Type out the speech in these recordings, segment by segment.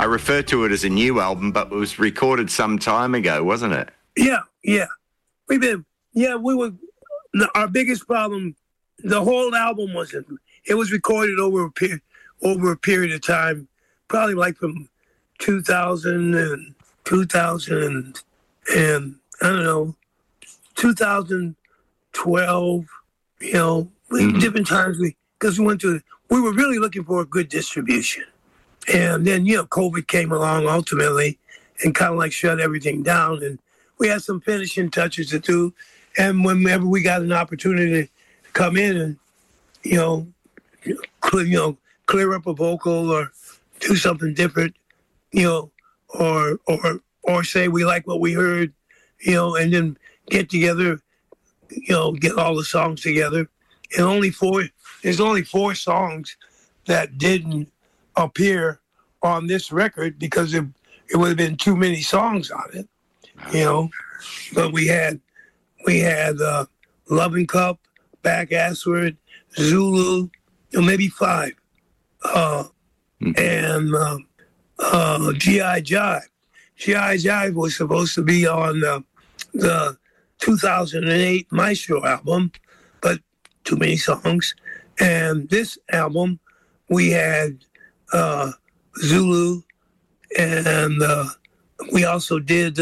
I refer to it as a new album, but it was recorded some time ago, wasn't it? Yeah. Our biggest problem, the whole album it was recorded over a period of time, probably like from 2000 and I don't know, 2012, different times because we were really looking for a good distribution. And then, COVID came along ultimately and kind of like shut everything down. And we had some finishing touches to do. And whenever we got an opportunity to come in and, clear up a vocal or do something different, or say we like what we heard, and then get together, get all the songs together. And there's only four songs that didn't appear on this record because it would have been too many songs on it, But we had Loving Cup, Back Assward, Zulu, maybe five, and G.I. Jive. G.I. Jive was supposed to be on the 2008 Maestro album, but too many songs. And this album, we had Zulu, and we also did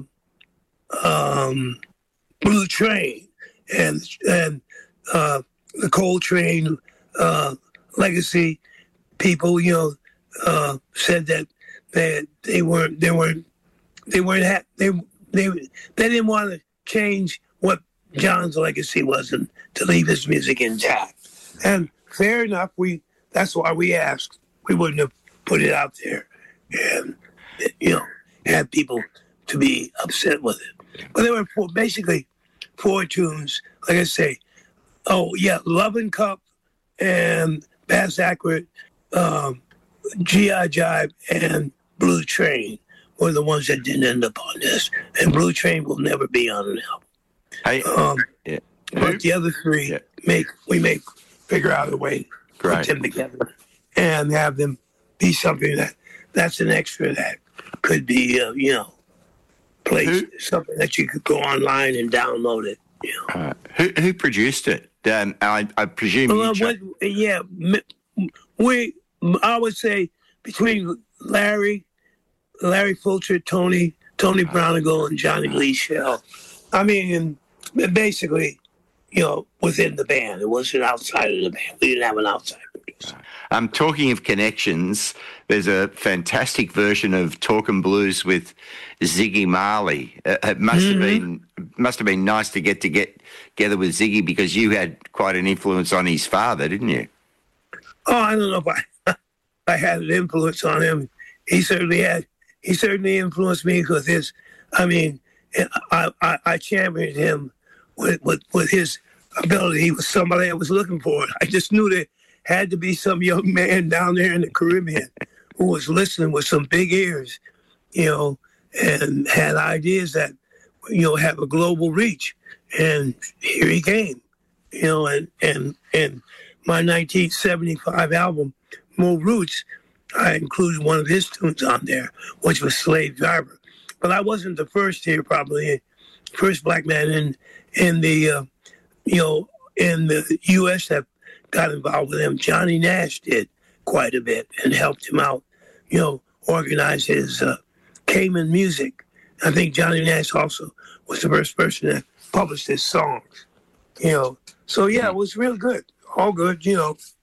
Blue Train, and the Coltrane legacy people, said that they didn't want to change what John's legacy was and to leave his music intact. And fair enough, that's why we asked. We wouldn't have put it out there and, had people to be upset with it. But there were basically four tunes, like I say. Oh, yeah, Lovin' Cup and Bass Accurate, G.I. Jive, and Blue Train were the ones that didn't end up on this. And Blue Train will never be on an album. But the other three, we may figure out a way to put them together and have them be something that's an extra that could be, placed, something that you could go online and download it. Who produced it? I presume I would say between Larry Fulcher, Tony Brownigal, and Johnny Lee Shell. I mean, basically, within the band. It wasn't outside of the band. We didn't have an outside producer. Talking of connections, there's a fantastic version of Talkin' Blues with Ziggy Marley. It must have been nice to get together with Ziggy because you had quite an influence on his father, didn't you? Oh, I don't know if I had an influence on him. He certainly had. He certainly influenced me because I championed him with his ability. He was somebody I was looking for. I just knew there had to be some young man down there in the Caribbean who was listening with some big ears, and had ideas that, have a global reach. And here he came, and my 1975 album, Mo Roots, I included one of his tunes on there, which was Slave Driver. But I wasn't the first here, probably first black man in the U.S. that got involved with him. Johnny Nash did quite a bit and helped him out, organize his Cayman music. I think Johnny Nash also was the first person that published his songs, So, yeah, it was real good. All good,